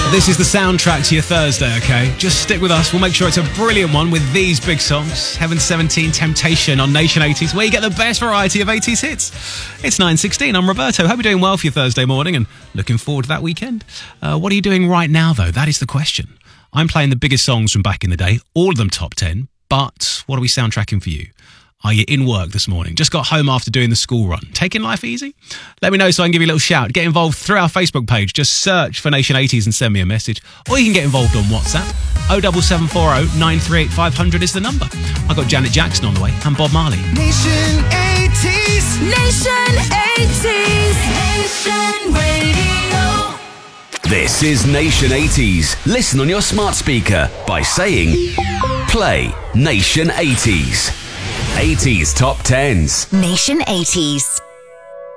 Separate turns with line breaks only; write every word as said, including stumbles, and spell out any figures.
This is the soundtrack to your Thursday, okay? Just stick with us. We'll make sure it's a brilliant one with these big songs. Heaven seventeen, Temptation on Nation eighties, where you get the best variety of eighties hits. It's nine sixteen. I'm Roberto. Hope you're doing well for your Thursday morning and looking forward to that weekend. Uh, what are you doing right now, though? That is the question. I'm playing the biggest songs from back in the day, all of them top ten, but what are we soundtracking for you? Are you in work this morning? Just got home after doing the school run? Taking life easy? Let me know so I can give you a little shout. Get involved through our Facebook page. Just search for Nation eighties and send me a message. Or you can get involved on WhatsApp. oh seven seven four oh nine three eight five hundred is the number. I've got Janet Jackson on the way and Bob Marley.
Nation eighties.
Nation eighties. Nation Radio.
This is Nation eighties. Listen on your smart speaker by saying, play Nation eighties. eighties Top Tens.
Nation eighties.